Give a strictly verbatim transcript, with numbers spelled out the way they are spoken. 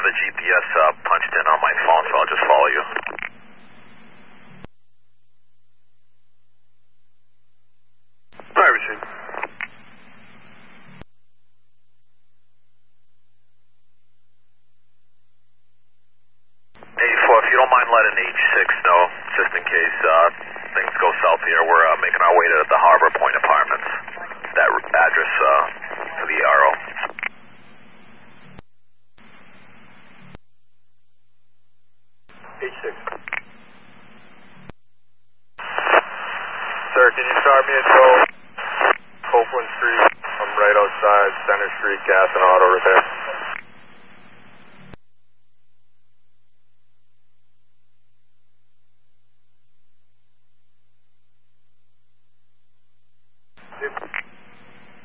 have the G P S uh, punched in on my phone, so I'll just follow you. All right, Richard. eighty-four, if you don't mind letting H six know, just in case uh, things go south here, we're uh, making our way to the Harbor Point Apartments. That address uh, for the E R O. H six. Sir, can you start me at Copeland Street? I'm right outside Center Street, gas and auto repair.